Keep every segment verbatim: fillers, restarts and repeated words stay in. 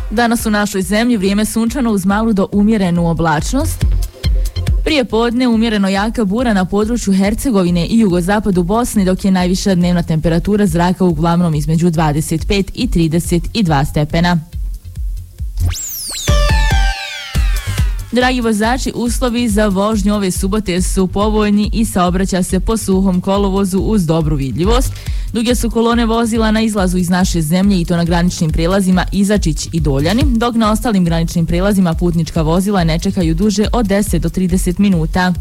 Danas u našoj zemlji vrijeme sunčano uz malu do umjerenu oblačnost. Prije podne umjereno jaka bura na području Hercegovine i jugozapadu Bosne, dok je najviša dnevna temperatura zraka uglavnom između dvadeset pet i trideset dva stepena. Dragi vozači, uslovi za vožnju ove subote su povoljni i saobraća se po suhom kolovozu uz dobru vidljivost. Duge su kolone vozila na izlazu iz naše zemlje i to na graničnim prijelazima Izačić i Doljani, dok na ostalim graničnim prijelazima putnička vozila ne čekaju duže od deset do trideset minuta.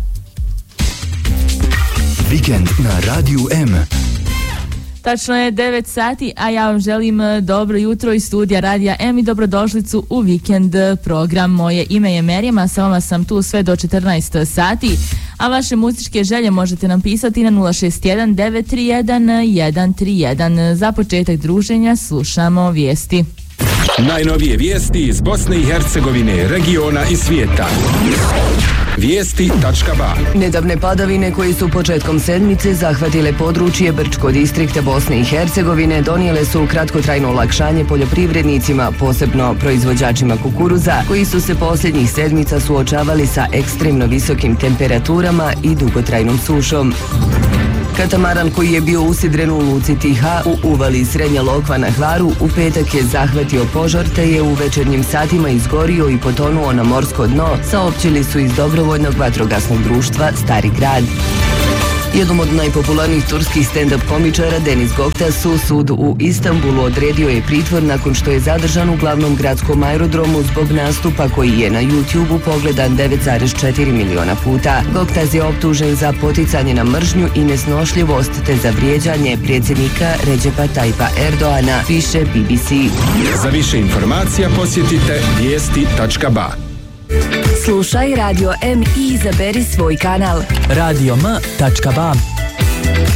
Vikend na Radiju M. Tačno je devet sati, a ja vam želim dobro jutro iz studija Radija M i dobrodošlicu u vikend program. Moje ime je Merjema, sa vama sam tu sve do četrnaest sati, a vaše muzičke želje možete nam pisati na nula šest jedan devet tri jedan jedan tri jedan. Za početak druženja slušamo vijesti. Najnovije vijesti iz Bosne i Hercegovine, regiona i svijeta. Vijesti tačka ba. Nedavne padavine koje su početkom sedmice zahvatile područje Brčko distrikta Bosne i Hercegovine donijele su kratkotrajno olakšanje poljoprivrednicima, posebno proizvođačima kukuruza, koji su se posljednjih sedmica suočavali sa ekstremno visokim temperaturama i dugotrajnom sušom. Katamaran koji je bio usidren u luci Tiha u uvali Srednja Lokva na Hvaru u petak je zahvatio požar te je u večernjim satima izgorio i potonuo na morsko dno, saopćili su iz dobrovoljnog vatrogasnog društva Stari grad. Jednom od najpopularnijih turskih stand-up komičara, Deniz Goktasu, sud u Istanbulu odredio je pritvor nakon što je zadržan u glavnom gradskom aerodromu zbog nastupa koji je na YouTubeu pogledan devet zarez četiri miliona puta. Goktas je optužen za poticanje na mržnju i nesnošljivost te za vrijeđanje predsjednika Recepa Tayyipa Erdoana, piše B B C. Za više informacija posjetite vijesti tačka ba. Slušaj Radio M i izaberi svoj kanal. radio m tačka ba.